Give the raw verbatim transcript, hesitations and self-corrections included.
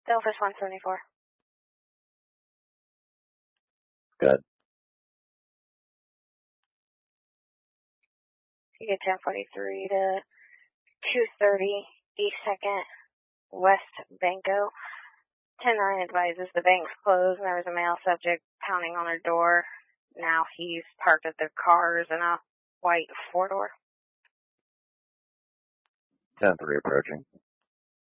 Delphis one seventy-four. Good. You get ten forty-three to two thirty East second West Banco. ten nine advises the bank's closed and there was a male subject pounding on her door. Now he's parked at their cars in a white four-door. ten three approaching.